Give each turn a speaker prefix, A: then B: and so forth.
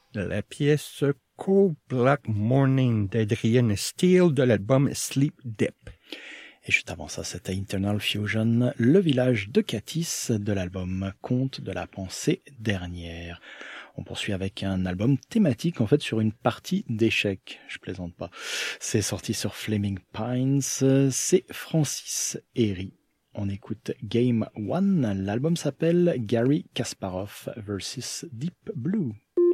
A: La pièce Cold Black Morning d'Adrian Steele de l'album Sleep Dip.
B: Et juste avant ça, c'était Internal Fusion, le village de Katis de l'album Conte de la pensée dernière. On poursuit avec un album thématique en fait sur une partie d'échecs, je plaisante pas. C'est sorti sur Flaming Pines, c'est Francis Herry. On écoute Game 1, l'album s'appelle Gary Kasparov vs Deep Blue.